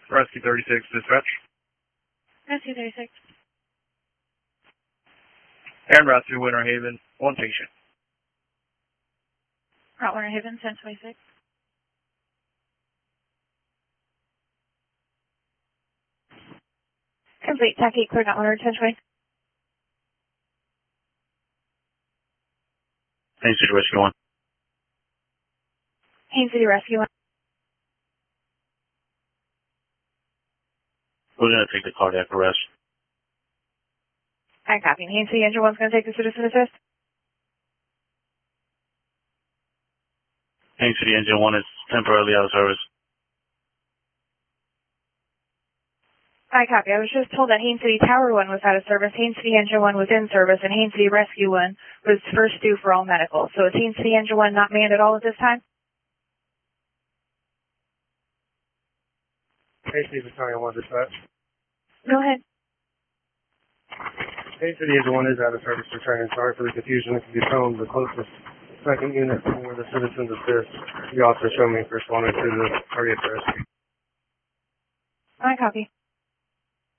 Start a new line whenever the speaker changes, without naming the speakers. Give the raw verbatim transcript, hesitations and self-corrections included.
Rescue thirty-six, dispatch.
Rescue thirty-six.
And Rescue Winter Haven, one patient.
Route Winter Haven, ten twenty-six. Complete, Tacky, clear Route Winter, ten twenty.
Haines City Rescue one.
Haines City Rescue one.
We're going to take the cardiac arrest.
I copy. Haines City Engine one's going to take the citizen assist.
Haines City Engine one is temporarily out of service.
I copy. I was just told that Haines City Tower one was out of service, Haines City Engine one was in service, and Haines City Rescue one was first due for all medical. So is Haines City Engine one not manned at all at this time?
Haines City Battalion one, dispatch.
Go ahead.
Haines City Engine one is out of service for training. Sorry for the confusion. It can be shown the closest second unit where the citizens assist. The officer showed me first responded to the cardiac arrest.
I copy.